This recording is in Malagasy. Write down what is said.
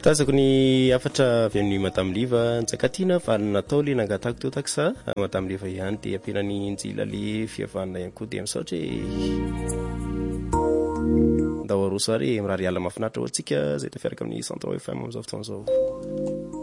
tazako ny afatra avy amin'ny Madame Liva Njakatiana fa natao le nangatako teo taksa Madame Liva ihany dia ampiana ny njila le fihavanana ihany koa dia misaotra ndao aroso ary mirary ala mahafinaritra ho antsika zay tafiaraka amin'ny Centre FM amin'izao fotoana izao.